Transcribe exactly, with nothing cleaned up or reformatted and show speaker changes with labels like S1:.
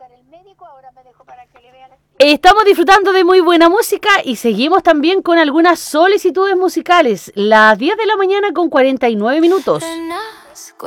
S1: buscar el médico, ahora me dejo para que le vea la...
S2: Estamos disfrutando de muy buena música y seguimos también con algunas solicitudes musicales. Las diez de la mañana con cuarenta y nueve minutos.